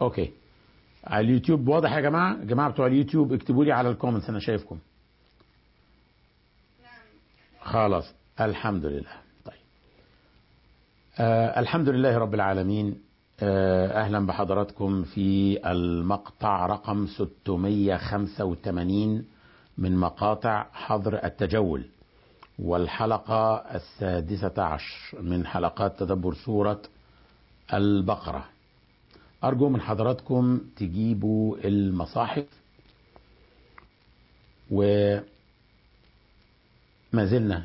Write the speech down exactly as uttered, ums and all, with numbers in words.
اوكي، على اليوتيوب واضح يا جماعه؟ يا جماعه بتوع اليوتيوب اكتبوا لي على الكومنتس، انا شايفكم. خلاص الحمد لله. طيب آه الحمد لله رب العالمين. آه اهلا بحضراتكم في المقطع رقم ستمائة وخمسة وثمانين من مقاطع حظر التجول، والحلقة السادسة عشر من حلقات تدبر سورة البقرة. أرجو من حضراتكم تجيبوا المصاحف، وما زلنا